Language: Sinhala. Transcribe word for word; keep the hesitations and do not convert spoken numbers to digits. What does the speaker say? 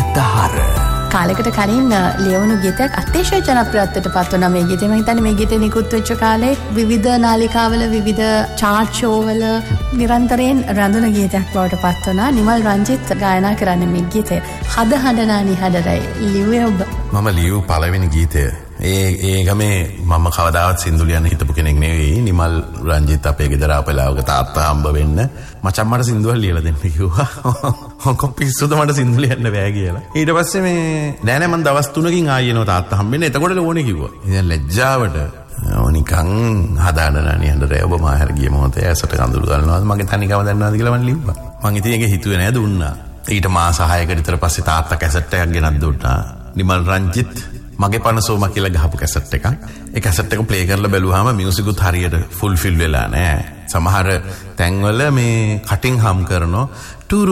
සිතහර කාලයකට කලින් ලියවුණු ගීතයක් අතිශය ජනප්‍රියත්වයට පත් වුණා මේ ගීතය. මම හිතන්නේ මේ ගීතේ නිකුත් වෙච්ච කාලේ විවිධ නාලිකාවල විවිධ චාර්ට් ෂෝවල නිරන්තරයෙන් රැඳුන ගීතයක් බවට පත් වුණා. නිමල් රංජිත් ගායනා කරන්නේ මේ ගීතය. හද හඬනා නිහඬරයි ලිව්වේ ඔබ. මම ලියු පළවෙනි ගීතය ඒ ඒ ගමේ මම කවදාවත් සින්දු ලියන්න හිතපු කෙනෙක් නෙවෙයි. නිමල් රංජිත් අපේ ගෙදර ආපලාවක තාත්තා හම්බ වෙන්න මචං මට සින්දුවක් ලියලා දෙන්න කිව්වා. ඔක්කොම පිස්සුද මට සින්දු ලියන්න බෑ කියලා. ඊට පස්සේ මේ නෑ නෑ මම දවස් තුනකින් ආයෙ එනවා තාත්තා හම්බෙන්න. එතකොට ඕනේ කිව්වා. ඉතින් ලැජ්ජාවට ඕනිකන් හදාන්න නිහඬරේ ඔබ මාහැර ගිය මොහොතේ ඇසට කඳුළු ගන්නවාද මගේ තනිකම දන්නවාද කියලා මම ලිව්වා. මං ඉතින් ඒක හිතුවේ නෑ දුන්නා. ඊට මාස හයකට විතර පස්සේ තාත්තා කැසට් එකක් ගෙනත් දුන්නා. නිමල් රංජිත් මගේ පනසෝම කියලා ගහපු කැසට් එකක්. ඒ කැසට් එක ප්ලේ කරලා බැලුවාම මියුසිකුත් හරියට ෆුල්ෆිල් වෙලා නෑ. සමහර තැන්වල මේ කටින් හම් කරනවා.